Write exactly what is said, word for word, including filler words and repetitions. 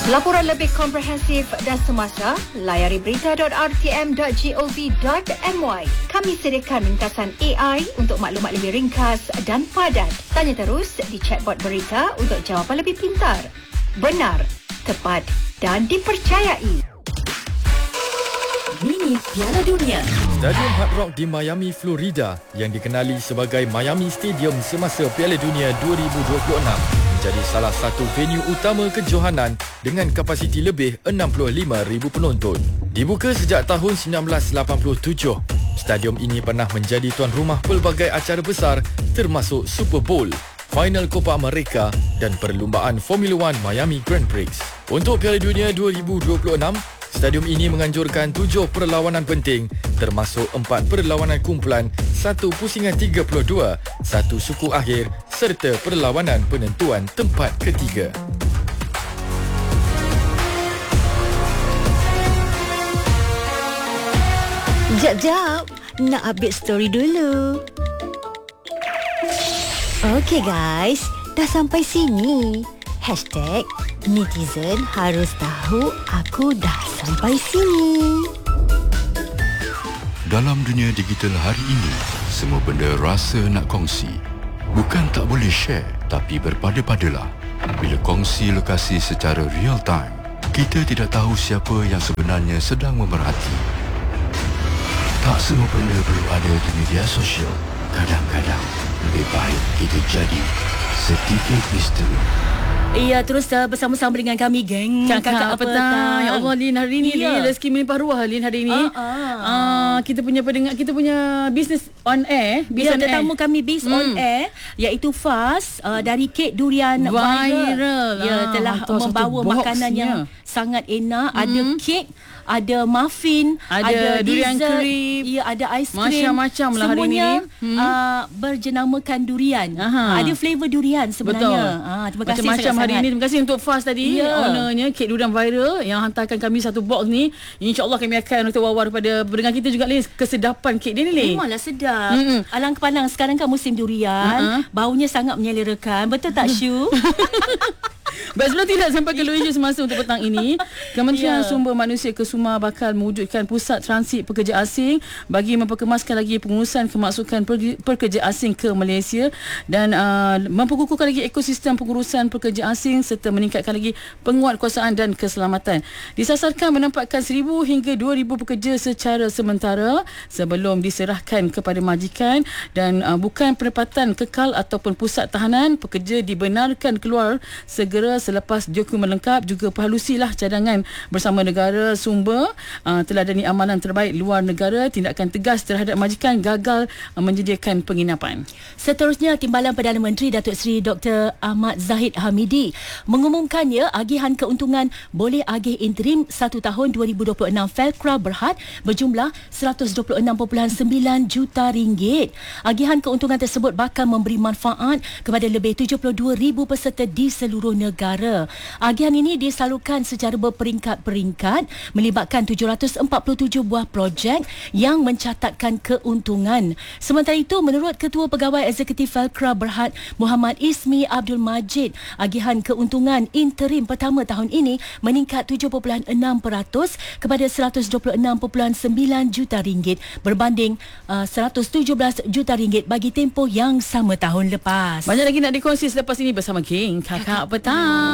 Laporan lebih komprehensif dan semasa, layari berita dot r t m dot gov dot m y. Kami sediakan ringkasan A I untuk maklumat lebih ringkas dan padat. Tanya terus di chatbot berita untuk jawapan lebih pintar, benar, tepat dan dipercayai. Mini Piala Dunia. Stadium Hard Rock di Miami, Florida yang dikenali sebagai Miami Stadium semasa Piala Dunia dua ribu dua puluh enam menjadi salah satu venue utama kejohanan dengan kapasiti lebih enam puluh lima ribu penonton. Dibuka sejak tahun sembilan belas lapan puluh tujuh, stadium ini pernah menjadi tuan rumah pelbagai acara besar termasuk Super Bowl, Final Copa America dan perlumbaan Formula One Miami Grand Prix. Untuk Piala Dunia dua ribu dua puluh enam, stadium ini menganjurkan tujuh perlawanan penting termasuk empat perlawanan kumpulan, satu pusingan tiga puluh dua, satu suku akhir serta perlawanan penentuan tempat ketiga. Jap-jap, nak update story dulu. Okey guys, dah sampai sini. Hashtag netizen harus tahu aku dah sampai sini. Dalam dunia digital hari ini, semua benda rasa nak kongsi. Bukan tak boleh share, tapi berpada-padalah. Bila kongsi lokasi secara real time, kita tidak tahu siapa yang sebenarnya sedang memerhati. Tak semua benda perlu ada di media sosial. Kadang-kadang lebih baik kita jadi sedikit misteri. Iya, terus uh, bersama-sama dengan kami, geng Kakak Petang. Ya Allah, Lin, hari ni Iya. Lin, rezeki melimpah ruah Lin hari ni. Ah, ah. Uh, kita punya pendengar, kita punya business on air. Ya, on tetamu air. kami Biz Hmm. on air, iaitu Faz uh, dari Kek Durian Viral, Viral. Ya, Ah, telah hantar satu membawa boxnya. makanan yang sangat enak. Ada Hmm. kek, ada muffin, Ada ada durian dessert, krip. ya, ada ais krim. Macam-macam lah hari Semuanya ni. Hmm. uh, berjenamakan durian. Aha. Ada flavor durian sebenarnya. Betul. Ah, terima kasih Macam-macam hari sangat-sangat. ini. Terima kasih untuk Faz tadi, Ya. ownernya Kek Durian Viral yang hantarkan kami satu box ni. InsyaAllah kami akan untuk wawar kepada pendengar kita juga, Lin, kesedapan kek dia ni, Lin. Memanglah sedap. Mm-mm. Alang kepandang, sekarang kan musim durian. Uh-uh. Baunya sangat menyelerakan. Betul tak, Syu? Baik, sebelum tidak sampai ke luar semasa untuk petang ini, Kementerian Ya. Sumber Manusia Kesuma bakal mewujudkan pusat transit pekerja asing bagi memperkemaskan lagi pengurusan kemasukan pergi- pekerja asing ke Malaysia dan uh, memperkukuhkan lagi ekosistem pengurusan pekerja asing serta meningkatkan lagi penguatkuasaan dan keselamatan. Disasarkan menempatkan seribu hingga dua ribu pekerja secara sementara sebelum diserahkan kepada majikan dan uh, bukan penempatan kekal ataupun pusat tahanan. Pekerja dibenarkan keluar segera selepas dokumen lengkap, juga perhalusilah cadangan bersama negara sumber, uh, teladani amalan terbaik luar negara, tindakan tegas terhadap majikan gagal uh, menyediakan penginapan. Seterusnya, Timbalan Perdana Menteri Datuk Seri Doktor Ahmad Zahid Hamidi mengumumkannya agihan keuntungan boleh agih interim satu tahun dua ribu dua puluh enam Felcra Berhad berjumlah seratus dua puluh enam perpuluhan sembilan juta ringgit. Agihan keuntungan tersebut bakal memberi manfaat kepada lebih tujuh puluh dua ribu peserta di seluruh negara. Agihan ini disalurkan secara berperingkat-peringkat melibatkan tujuh ratus empat puluh tujuh buah projek yang mencatatkan keuntungan. Sementara itu, menurut Ketua Pegawai Eksekutif Felcra Berhad Muhammad Ismi Abdul Majid, agihan keuntungan interim pertama tahun ini meningkat tujuh perpuluhan enam peratus kepada seratus dua puluh enam perpuluhan sembilan juta ringgit berbanding uh, seratus tujuh belas juta ringgit bagi tempoh yang sama tahun lepas. Banyak lagi nak dikongsi selepas ini bersama geng Kakak Petang.